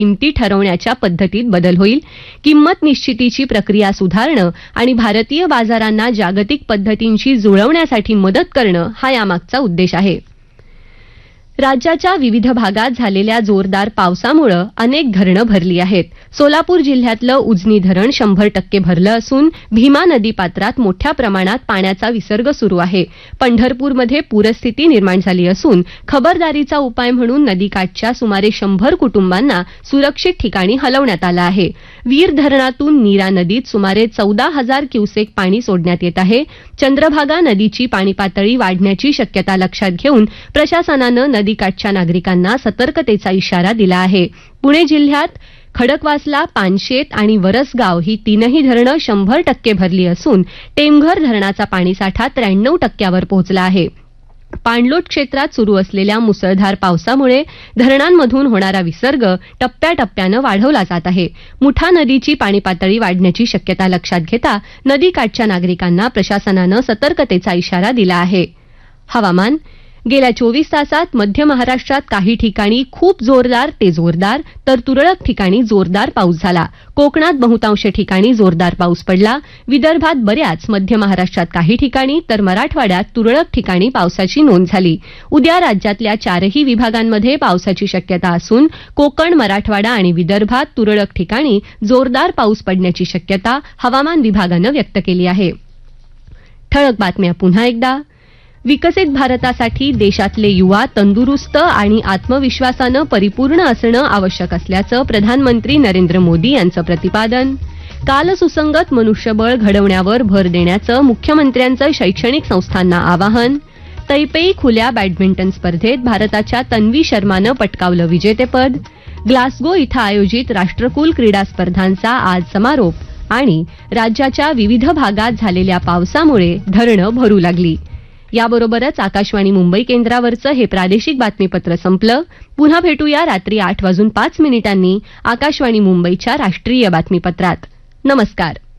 किमती ठरवण्याच्या पद्धतीत बदल होईल, किंमत निश्चितीची प्रक्रिया सुधारणं आणि भारतीय बाजारांना जागतिक पद्धतींशी जुळवण्यासाठी मदत करणं हा यामागचा उद्देश आहे. राज्याच्या विविध भागात झालेल्या जोरदार पावसामुळे अनेक धरणं भरली आहेत. सोलापूर जिल्ह्यातलं उजनी धरण 100% भरलं असून भीमा नदी पात्रात मोठ्या प्रमाणात पाण्याचा विसर्ग सुरू आहे. पंढरपूरमध्ये पूरस्थिती निर्माण झाली असून खबरदारीचा उपाय म्हणून नदीकाठच्या सुमारे 100 कुटुंबांना सुरक्षित ठिकाणी हलवण्यात आलं आहे. वीर धरणातून नीरा नदीत सुमारे 14,000 क्युसेक पाणी सोडण्यात येत आहे. चंद्रभागा नदीची पाणी पातळी वाढण्याची शक्यता लक्षात घेऊन प्रशासनानं नदीकाठच्या नागरिकांना सतर्कतेचा इशारा दिला आहे. पुणे जिल्ह्यात खडकवासला, पानशेत आणि वरसगाव ही तीनही धरणं 100% भरली असून टेमघर धरणाचा पाणीसाठा 93% पोहोचला आहे. पाणलोट क्षेत्रात सुरू असलेल्या मुसळधार पावसामुळे धरणांमधून होणारा विसर्ग टप्प्याटप्प्यानं वाढवला जात आहे. मुठा नदीची पाणी पातळी वाढण्याची शक्यता लक्षात घेता नदीकाठच्या नागरिकांना प्रशासनानं सतर्कतेचा इशारा दिला आहे. हवामान. गेल्या 24 तासात मध्य महाराष्ट्रात काही ठिकाणी खूप जोरदार ते जोरदार तर तुरळक ठिकाणी जोरदार पाऊस झाला. कोकणात बहुतांश ठिकाणी जोरदार पाऊस पडला. विदर्भात बऱ्याच, मध्य महाराष्ट्रात काही ठिकाणी तर मराठवाड्यात तुरळक ठिकाणी पावसाची नोंद झाली. उद्या राज्यातल्या 4ही विभागांमध्ये पावसाची शक्यता असून कोकण, मराठवाडा आणि विदर्भात तुरळक ठिकाणी जोरदार पाऊस पडण्याची शक्यता हवामान विभागानं व्यक्त केली आहे. ठळक बातम्या पुन्हा एकदा. विकसित भारतासाठी देशातले युवा तंदुरुस्त आणि आत्मविश्वासानं परिपूर्ण असणं आवश्यक असल्याचं प्रधानमंत्री नरेंद्र मोदी यांचं प्रतिपादन. कालसुसंगत मनुष्यबळ घडवण्यावर भर देण्याचं मुख्यमंत्र्यांचं शैक्षणिक संस्थांना आवाहन. तैपेई खुल्या बॅडमिंटन स्पर्धेत भारताच्या तन्वी शर्मानं पटकावलं विजेतेपद. ग्लासगो इथं आयोजित राष्ट्रकुल क्रीडा स्पर्धांचा आज समारोप आणि राज्याच्या विविध भागात झालेल्या पावसामुळे धरणं भरू लागली. याबरोबरच आकाशवाणी मुंबई केंद्रावरचं हे प्रादेशिक बातमीपत्र संपलं. पुन्हा भेटूया रात्री 8:05 आकाशवाणी मुंबईच्या राष्ट्रीय बातमीपत्रात. नमस्कार.